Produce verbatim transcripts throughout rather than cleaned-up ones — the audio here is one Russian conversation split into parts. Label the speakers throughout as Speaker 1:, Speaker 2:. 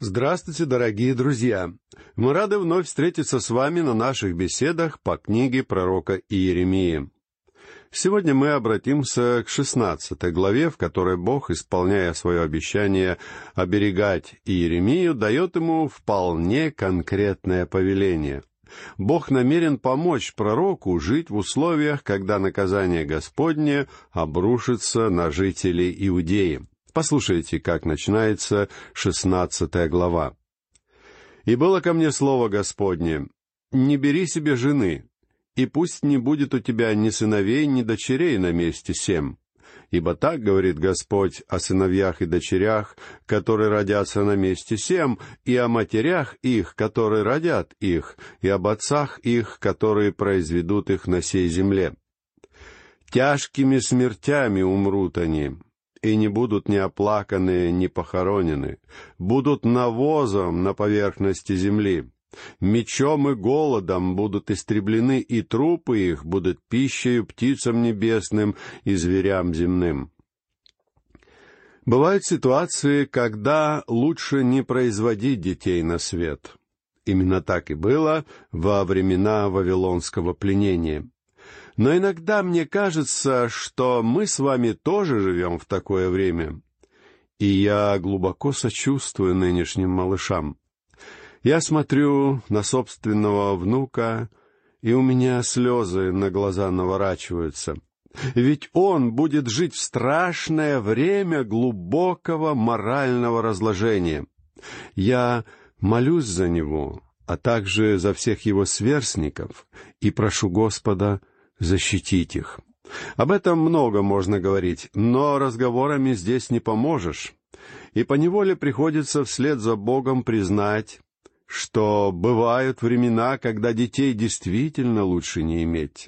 Speaker 1: Здравствуйте, дорогие друзья! Мы рады вновь встретиться с вами на наших беседах по книге пророка Иеремии. Сегодня мы обратимся к шестнадцатой главе, в которой Бог, исполняя свое обещание оберегать Иеремию, дает ему вполне конкретное повеление. Бог намерен помочь пророку жить в условиях, когда наказание Господне обрушится на жителей Иудеи. Послушайте, как начинается шестнадцатая глава. «И было ко мне слово Господне: не бери себе жены, и пусть не будет у тебя ни сыновей, ни дочерей на месте сем. Ибо так говорит Господь о сыновьях и дочерях, которые родятся на месте сем, и о матерях их, которые родят их, и об отцах их, которые произведут их на сей земле. Тяжкими смертями умрут они, и не будут ни оплаканы, ни похоронены, будут навозом на поверхности земли. Мечом и голодом будут истреблены, и трупы их будут пищею птицам небесным и зверям земным». Бывают ситуации, когда лучше не производить детей на свет. Именно так и было во времена вавилонского пленения. Но иногда мне кажется, что мы с вами тоже живем в такое время. И я глубоко сочувствую нынешним малышам. Я смотрю на собственного внука, и у меня слезы на глаза наворачиваются. Ведь он будет жить в страшное время глубокого морального разложения. Я молюсь за него, а также за всех его сверстников, и прошу Господа защитить их. Об этом много можно говорить, но разговорами здесь не поможешь. И поневоле приходится вслед за Богом признать, что бывают времена, когда детей действительно лучше не иметь.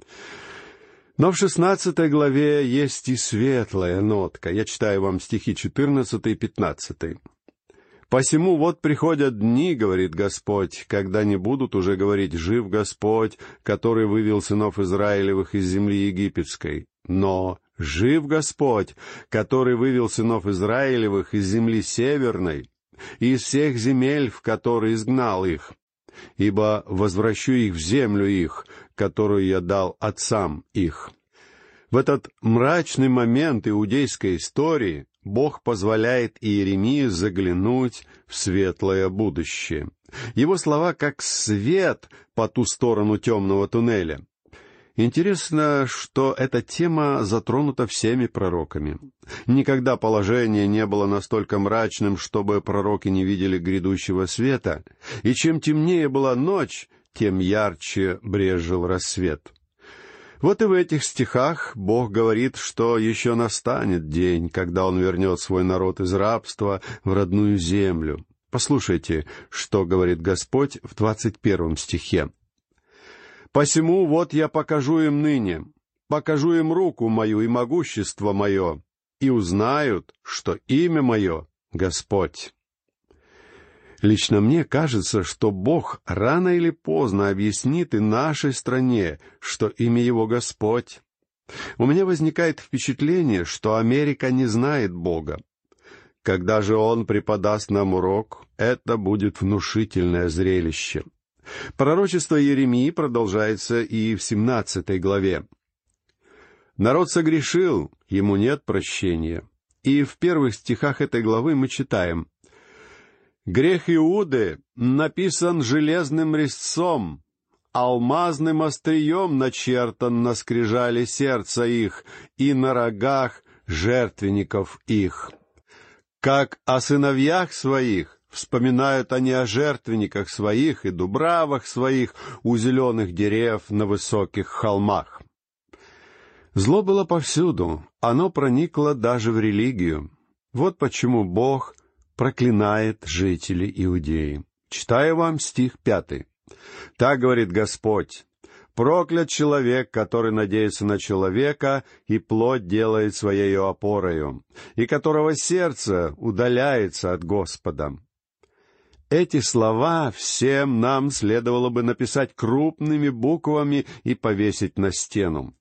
Speaker 1: Но в шестнадцатой главе есть и светлая нотка. Я читаю вам стихи четырнадцатый и пятнадцатый. «Посему вот приходят дни, — говорит Господь, — когда не будут уже говорить: жив Господь, который вывел сынов Израилевых из земли египетской, но жив Господь, который вывел сынов Израилевых из земли северной, и из всех земель, в которые изгнал их. Ибо возвращу их в землю их, которую я дал отцам их». В этот мрачный момент иудейской истории Бог позволяет Иеремии заглянуть в светлое будущее. Его слова как свет по ту сторону темного туннеля. Интересно, что эта тема затронута всеми пророками. Никогда положение не было настолько мрачным, чтобы пророки не видели грядущего света, и чем темнее была ночь, тем ярче брезжил рассвет. Вот и в этих стихах Бог говорит, что еще настанет день, когда Он вернет свой народ из рабства в родную землю. Послушайте, что говорит Господь в двадцать первом стихе. «Посему вот я покажу им ныне, покажу им руку мою и могущество мое, и узнают, что имя мое — Господь». Лично мне кажется, что Бог рано или поздно объяснит и нашей стране, что имя Его Господь. У меня возникает впечатление, что Америка не знает Бога. Когда же Он преподаст нам урок, это будет внушительное зрелище. Пророчество Иеремии продолжается и в семнадцатой главе. «Народ согрешил, ему нет прощения». И в первых стихах этой главы мы читаем: «Грех Иуды написан железным резцом, алмазным острием начертан на скрижали сердца их и на рогах жертвенников их. Как о сыновьях своих вспоминают они о жертвенниках своих и дубравах своих у зеленых дерев на высоких холмах». Зло было повсюду, оно проникло даже в религию. Вот почему Бог проклинает жителей Иудеи. Читаю вам стих пятый. «Так говорит Господь: проклят человек, который надеется на человека и плоть делает своею опорою, и которого сердце удаляется от Господа». Эти слова всем нам следовало бы написать крупными буквами и повесить на стену.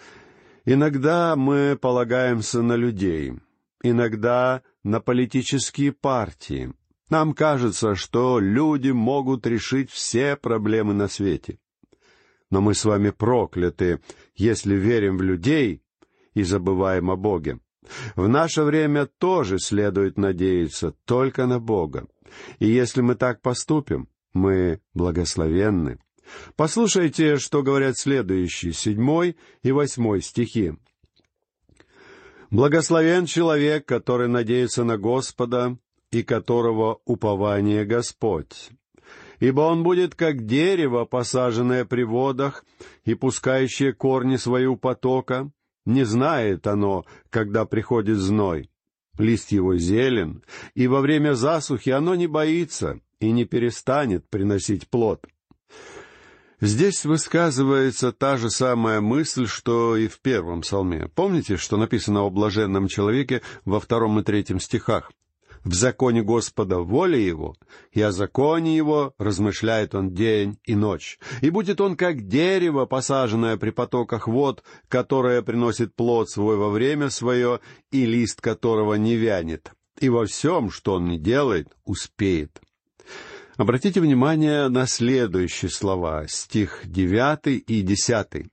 Speaker 1: Иногда мы полагаемся на людей, иногда на политические партии, Нам кажется, что люди могут решить все проблемы на свете. Но мы с вами прокляты, если верим в людей и забываем о Боге. В наше время тоже следует надеяться только на Бога. И если мы так поступим, мы благословенны. Послушайте, что говорят следующие, седьмой и восьмой стихи. «Благословен человек, который надеется на Господа, и которого упование Господь. Ибо он будет как дерево, посаженное при водах и пускающее корни свои у потока. Не знает оно, когда приходит зной. Лист его зелен, и во время засухи оно не боится и не перестанет приносить плод». Здесь высказывается та же самая мысль, что и в первом псалме. Помните, что написано о блаженном человеке во втором и третьем стихах? «В законе Господа воля его, и о законе его размышляет он день и ночь. И будет он как дерево, посаженное при потоках вод, которое приносит плод свой во время свое, и лист которого не вянет. И во всем, что он ни делает, успеет». Обратите внимание на следующие слова, стих девятый и десятый.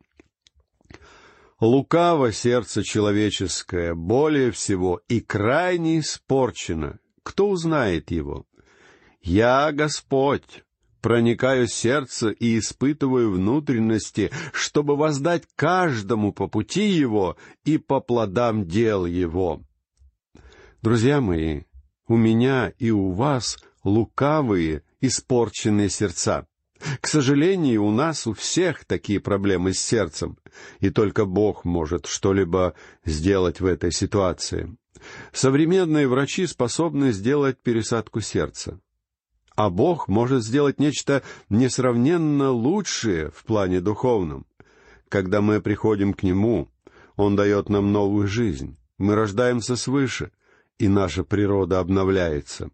Speaker 1: «Лукаво сердце человеческое, более всего, и крайне испорчено. Кто узнает его? Я, Господь, проникаю в сердце и испытываю внутренности, чтобы воздать каждому по пути его и по плодам дел его». Друзья мои, у меня и у вас лукавые, испорченные сердца. К сожалению, у нас у всех такие проблемы с сердцем, и только Бог может что-либо сделать в этой ситуации. Современные врачи способны сделать пересадку сердца, а Бог может сделать нечто несравненно лучшее в плане духовном. Когда мы приходим к Нему, Он дает нам новую жизнь, мы рождаемся свыше, и наша природа обновляется.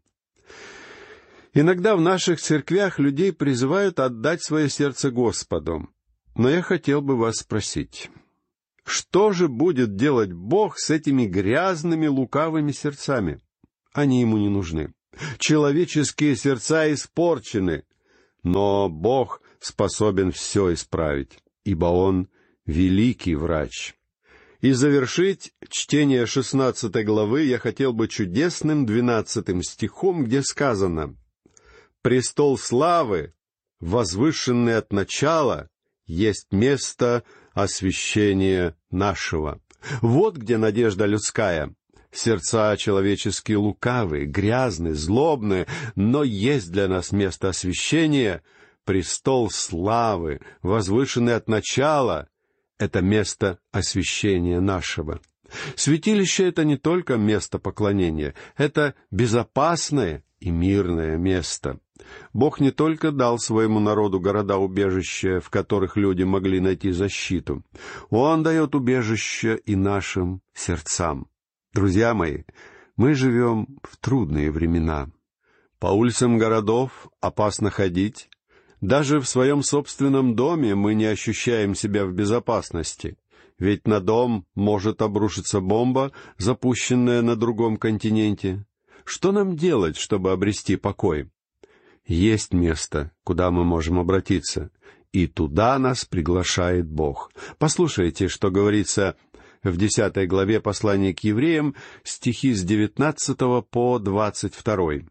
Speaker 1: Иногда в наших церквях людей призывают отдать свое сердце Господу. Но я хотел бы вас спросить, что же будет делать Бог с этими грязными, лукавыми сердцами? Они Ему не нужны. Человеческие сердца испорчены, но Бог способен все исправить, ибо Он великий врач. И завершить чтение шестнадцатой главы я хотел бы чудесным двенадцатым стихом, где сказано: «Престол славы, возвышенный от начала, есть место освящения нашего». Вот где надежда людская. Сердца человеческие лукавые, грязные, злобные, но есть для нас место освящения, престол славы, возвышенный от начала. Это место освящения нашего. Святилище — это не только место поклонения, это безопасное и мирное место. Бог не только дал своему народу города-убежища, в которых люди могли найти защиту. Он дает убежище и нашим сердцам. Друзья мои, мы живем в трудные времена. По улицам городов опасно ходить. Даже в своем собственном доме мы не ощущаем себя в безопасности, ведь на дом может обрушиться бомба, запущенная на другом континенте. Что нам делать, чтобы обрести покой? Есть место, куда мы можем обратиться, и туда нас приглашает Бог. Послушайте, что говорится в десятой главе послания к евреям, стихи с девятнадцатого по двадцать второй.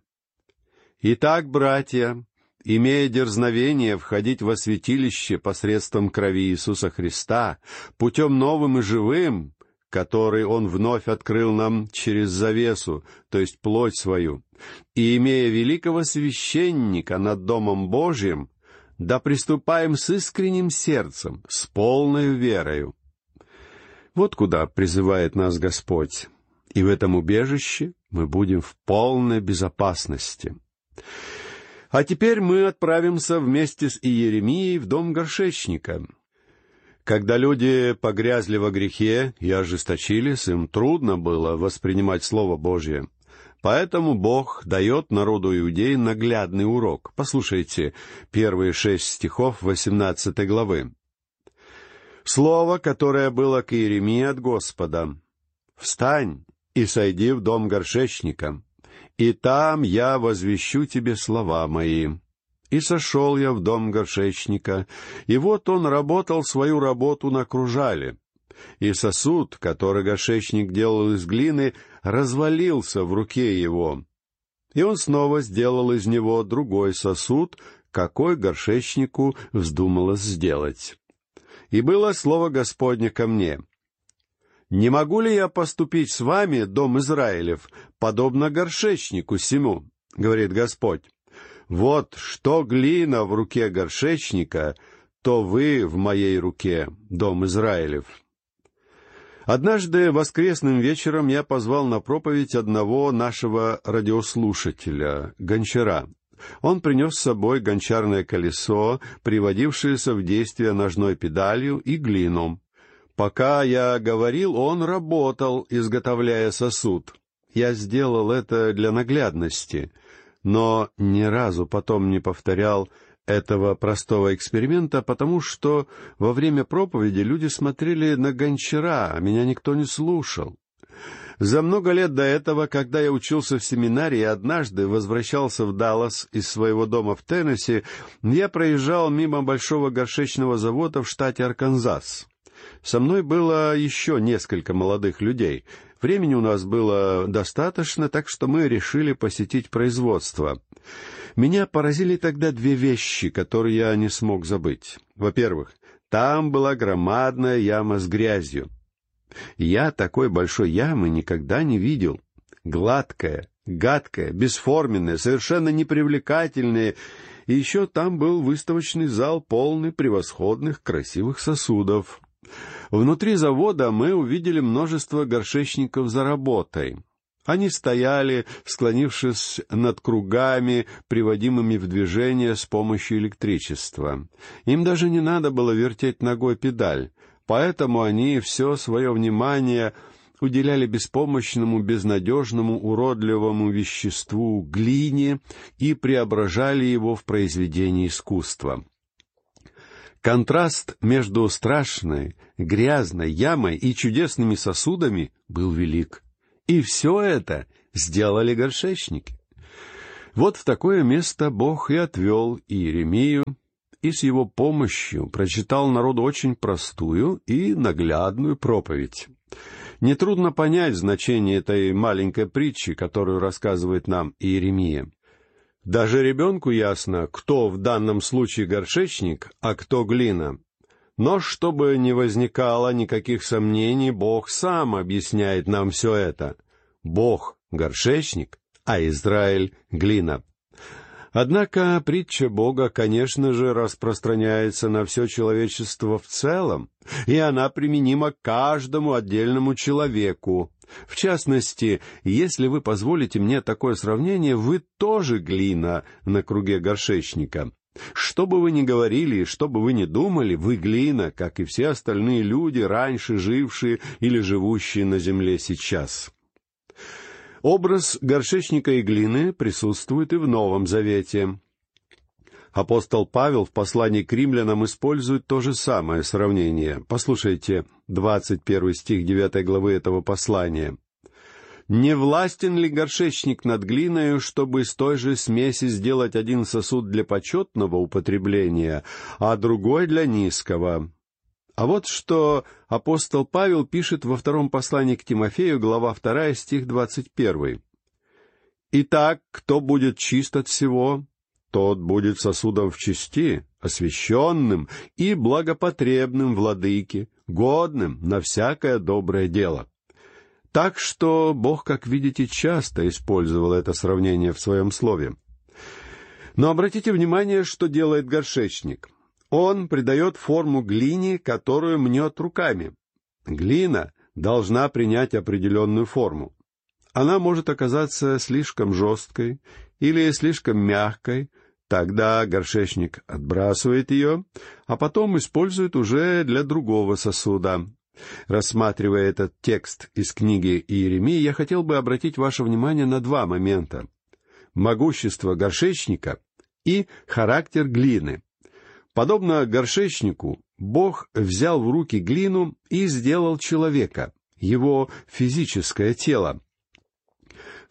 Speaker 1: «Итак, братья, имея дерзновение входить во святилище посредством крови Иисуса Христа, путем новым и живым, который Он вновь открыл нам через завесу, то есть плоть свою, и имея великого священника над Домом Божиим, да приступаем с искренним сердцем, с полной верою». Вот куда призывает нас Господь, и в этом убежище мы будем в полной безопасности. А теперь мы отправимся вместе с Иеремией в дом горшечника. Когда люди погрязли во грехе и ожесточились, им трудно было воспринимать Слово Божье. Поэтому Бог дает народу Иудеи наглядный урок. Послушайте первые шесть стихов восемнадцатой главы. «Слово, которое было к Иеремии от Господа: «Встань и сойди в дом горшечника, и там я возвещу тебе слова мои». И сошел я в дом горшечника, и вот он работал свою работу на кружале. И сосуд, который горшечник делал из глины, развалился в руке его. И он снова сделал из него другой сосуд, какой горшечнику вздумалось сделать. И было слово Господне ко мне: «Не могу ли я поступить с вами, дом Израилев, подобно горшечнику сему?» — говорит Господь. «Вот что глина в руке горшечника, то вы в моей руке, дом Израилев». Однажды воскресным вечером я позвал на проповедь одного нашего радиослушателя, гончара. Он принес с собой гончарное колесо, приводившееся в действие ножной педалью, и глину. Пока я говорил, он работал, изготовляя сосуд. Я сделал это для наглядности, но ни разу потом не повторял этого простого эксперимента, потому что во время проповеди люди смотрели на гончара, а меня никто не слушал. За много лет до этого, когда я учился в семинарии, однажды возвращался в Даллас из своего дома в Теннесси, я проезжал мимо большого горшечного завода в штате Арканзас. Со мной было еще несколько молодых людей. Времени у нас было достаточно, так что мы решили посетить производство. Меня поразили тогда две вещи, которые я не смог забыть. Во-первых, там была громадная яма с грязью. Я такой большой ямы никогда не видел. Гладкая, гадкая, бесформенная, совершенно непривлекательная. И еще там был выставочный зал, полный превосходных красивых сосудов. Внутри завода мы увидели множество горшечников за работой. Они стояли, склонившись над кругами, приводимыми в движение с помощью электричества. Им даже не надо было вертеть ногой педаль, поэтому они все свое внимание уделяли беспомощному, безнадежному, уродливому веществу, глине, и преображали его в произведение искусства. Контраст между страшной, грязной ямой и чудесными сосудами был велик. И все это сделали горшечники. Вот в такое место Бог и отвел Иеремию, и с его помощью прочитал народу очень простую и наглядную проповедь. Нетрудно понять значение этой маленькой притчи, которую рассказывает нам Иеремия. Даже ребенку ясно, кто в данном случае горшечник, а кто глина. Но чтобы не возникало никаких сомнений, Бог сам объясняет нам все это. Бог — горшечник, а Израиль — глина. Однако притча Бога, конечно же, распространяется на все человечество в целом, и она применима к каждому отдельному человеку. В частности, если вы позволите мне такое сравнение, вы тоже глина на круге горшечника. Что бы вы ни говорили, что бы вы ни думали, вы глина, как и все остальные люди, раньше жившие или живущие на земле сейчас. Образ горшечника и глины присутствует и в Новом Завете. Апостол Павел в послании к римлянам использует то же самое сравнение. Послушайте двадцать первый стих девятой главы этого послания. «Не властен ли горшечник над глиною, чтобы из той же смеси сделать один сосуд для почетного употребления, а другой для низкого?» А вот что апостол Павел пишет во втором послании к Тимофею, глава вторая, стих двадцать первый. «Итак, кто будет чист от всего, тот будет сосудом в чести, освященным и благопотребным владыке, годным на всякое доброе дело». Так что Бог, как видите, часто использовал это сравнение в своем слове. Но обратите внимание, что делает горшечник. Он придает форму глине, которую мнет руками. Глина должна принять определенную форму. Она может оказаться слишком жесткой или слишком мягкой. Тогда горшечник отбрасывает ее, а потом использует уже для другого сосуда. Рассматривая этот текст из книги Иеремии, я хотел бы обратить ваше внимание на два момента: могущество горшечника и характер глины. Подобно горшечнику, Бог взял в руки глину и сделал человека, его физическое тело. В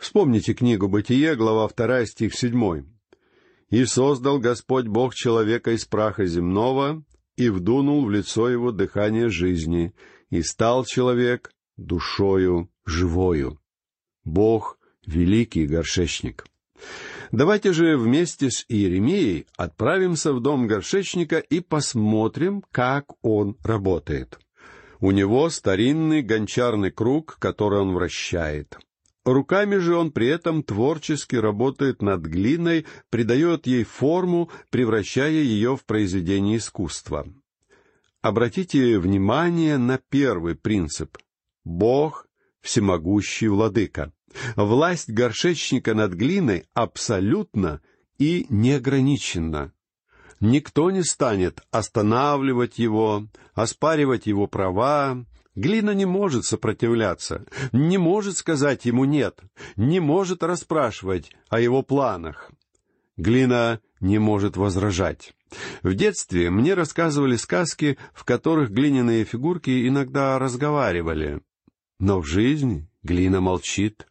Speaker 1: Вспомните книгу «Бытие», глава вторая, стих седьмой. «И создал Господь Бог человека из праха земного, и вдунул в лицо его дыхание жизни, и стал человек душою живою». Бог — великий горшечник. Давайте же вместе с Иеремией отправимся в дом горшечника и посмотрим, как он работает. У него старинный гончарный круг, который он вращает. Руками же он при этом творчески работает над глиной, придает ей форму, превращая ее в произведение искусства. Обратите внимание на первый принцип. Бог — всемогущий владыка. Власть горшечника над глиной абсолютна и неограниченна. Никто не станет останавливать его, оспаривать его права. Глина не может сопротивляться, не может сказать ему «нет», не может расспрашивать о его планах. Глина не может возражать. В детстве мне рассказывали сказки, в которых глиняные фигурки иногда разговаривали. Но в жизни глина молчит.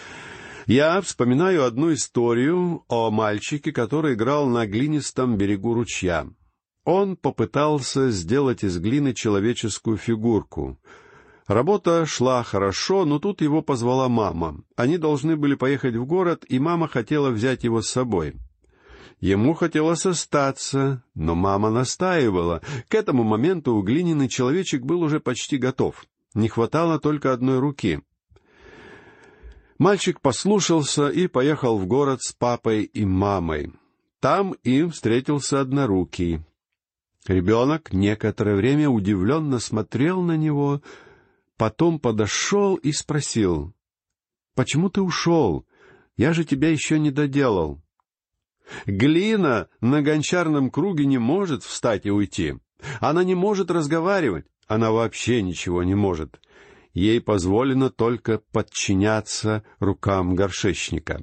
Speaker 1: Я вспоминаю одну историю о мальчике, который играл на глинистом берегу ручья. Он попытался сделать из глины человеческую фигурку. Работа шла хорошо, но тут его позвала мама. Они должны были поехать в город, и мама хотела взять его с собой. Ему хотелось остаться, но мама настаивала. К этому моменту глиняный человечек был уже почти готов. Не хватало только одной руки. Мальчик послушался и поехал в город с папой и мамой. Там им встретился однорукий. Ребенок некоторое время удивленно смотрел на него, потом подошел и спросил: «Почему ты ушел? Я же тебя еще не доделал». Глина на гончарном круге не может встать и уйти. Она не может разговаривать, она вообще ничего не может. Ей позволено только подчиняться рукам горшечника.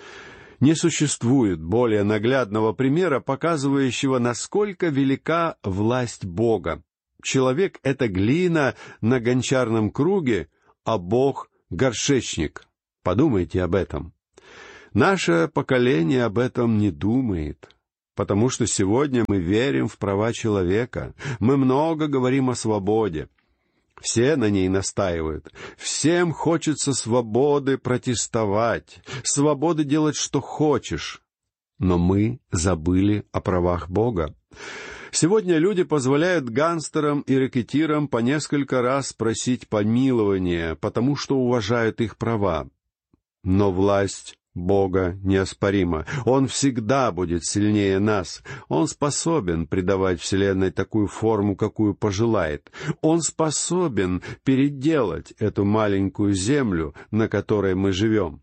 Speaker 1: Не существует более наглядного примера, показывающего, насколько велика власть Бога. Человек — это глина на гончарном круге, а Бог — горшечник. Подумайте об этом. Наше поколение об этом не думает, потому что сегодня мы верим в права человека, мы много говорим о свободе. Все на ней настаивают. Всем хочется свободы протестовать, свободы делать, что хочешь. Но мы забыли о правах Бога. Сегодня люди позволяют гангстерам и рэкетирам по несколько раз просить помилования, потому что уважают их права. Но власть Бога неоспорима. Он всегда будет сильнее нас. Он способен придавать Вселенной такую форму, какую пожелает. Он способен переделать эту маленькую землю, на которой мы живем.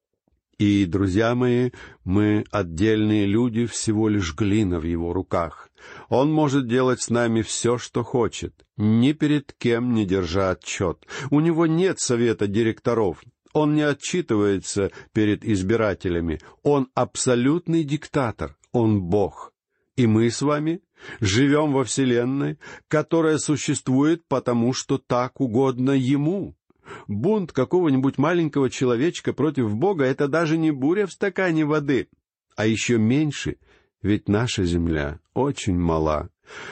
Speaker 1: И, друзья мои, мы отдельные люди, всего лишь глина в его руках. Он может делать с нами все, что хочет, ни перед кем не держа отчет. У него нет совета директоров. Он не отчитывается перед избирателями. Он абсолютный диктатор. Он Бог. И мы с вами живем во Вселенной, которая существует потому, что так угодно Ему. Бунт какого-нибудь маленького человечка против Бога — это даже не буря в стакане воды, а еще меньше, ведь наша земля очень мала.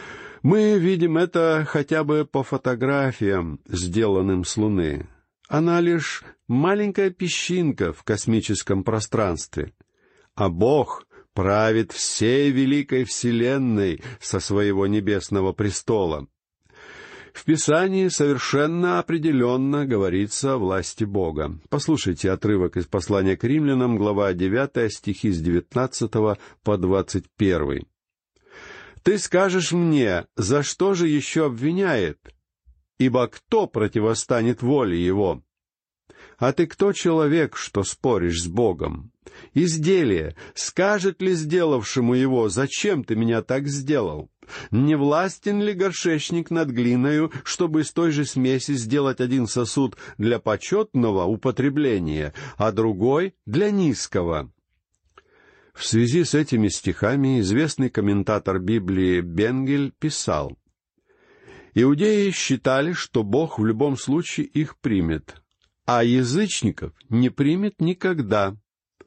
Speaker 1: Мы видим это хотя бы по фотографиям, сделанным с Луны. Она лишь маленькая песчинка в космическом пространстве. А Бог правит всей великой Вселенной со своего небесного престола. В Писании совершенно определенно говорится о власти Бога. Послушайте отрывок из послания к Римлянам, глава девятая, стихи с девятнадцатого по двадцать первый. «Ты скажешь мне, за что же еще обвиняет? Ибо кто противостанет воле его? А ты кто человек, что споришь с Богом? Изделие, скажет ли сделавшему его, зачем ты меня так сделал? Не властен ли горшечник над глиною, чтобы из той же смеси сделать один сосуд для почетного употребления, а другой для низкого?» В связи с этими стихами известный комментатор Библии Бенгель писал: «Иудеи считали, что Бог в любом случае их примет, а язычников не примет никогда».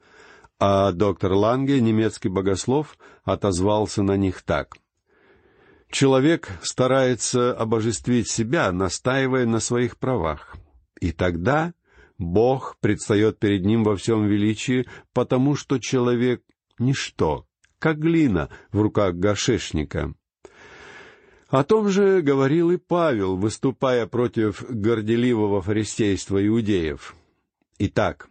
Speaker 1: А доктор Ланге, немецкий богослов, отозвался на них так: «Человек старается обожествить себя, настаивая на своих правах. И тогда Бог предстает перед ним во всем величии, потому что человек — ничто, как глина в руках горшечника». О том же говорил и Павел, выступая против горделивого фарисейства иудеев. Итак,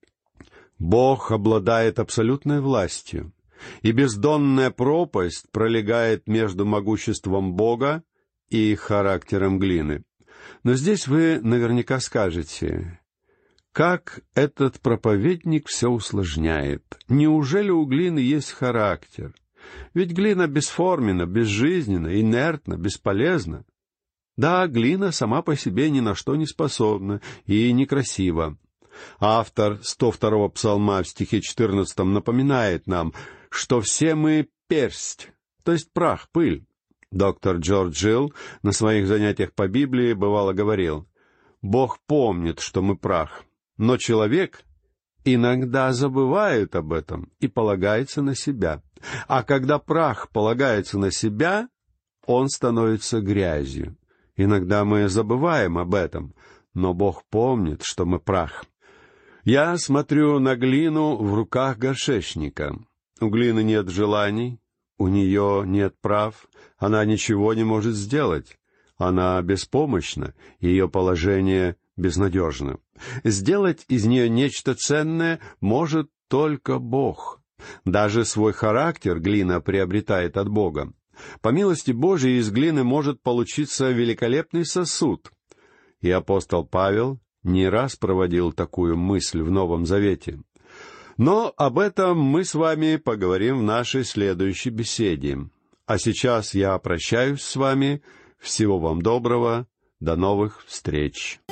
Speaker 1: Бог обладает абсолютной властью, и бездонная пропасть пролегает между могуществом Бога и характером глины. Но здесь вы наверняка скажете: как этот проповедник все усложняет? Неужели у глины есть характер? Ведь глина бесформенна, безжизненна, инертна, бесполезна. Да, глина сама по себе ни на что не способна и некрасива. Автор сто второго псалма в стихе четырнадцатом напоминает нам, что все мы персть, то есть прах, пыль. Доктор Джордж Джилл на своих занятиях по Библии бывало говорил: «Бог помнит, что мы прах, но человек иногда забывает об этом и полагается на себя. А когда прах полагается на себя, он становится грязью. Иногда мы забываем об этом, но Бог помнит, что мы прах». Я смотрю на глину в руках горшечника. У глины нет желаний, у нее нет прав, она ничего не может сделать. Она беспомощна, ее положение безнадежно. Сделать из нее нечто ценное может только Бог. Даже свой характер глина приобретает от Бога. По милости Божией из глины может получиться великолепный сосуд. И апостол Павел не раз проводил такую мысль в Новом Завете. Но об этом мы с вами поговорим в нашей следующей беседе. А сейчас я прощаюсь с вами. Всего вам доброго. До новых встреч.